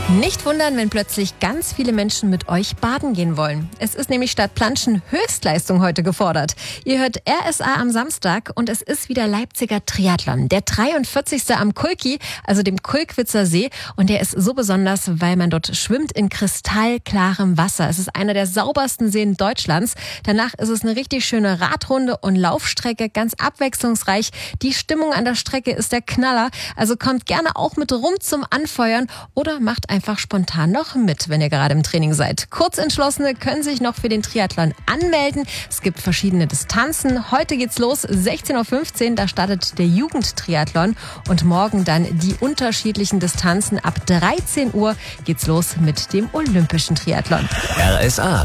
Nicht wundern, wenn plötzlich ganz viele Menschen mit euch baden gehen wollen. Es ist nämlich statt Planschen Höchstleistung heute gefordert. Ihr hört RSA am Samstag und es ist wieder Leipziger Triathlon. Der 43. am Kulki, also dem Kulkwitzer See. Und der ist so besonders, weil man dort schwimmt in kristallklarem Wasser. Es ist einer der saubersten Seen Deutschlands. Danach ist es eine richtig schöne Radrunde und Laufstrecke, ganz abwechslungsreich. Die Stimmung an der Strecke ist der Knaller. Also kommt gerne auch mit rum zum Anfeuern oder macht einfach spontan noch mit, wenn ihr gerade im Training seid. Kurzentschlossene können sich noch für den Triathlon anmelden. Es gibt verschiedene Distanzen. Heute geht's los, 16.15 Uhr, da startet der Jugendtriathlon und morgen dann die unterschiedlichen Distanzen. Ab 13 Uhr geht's los mit dem Olympischen Triathlon. RSA.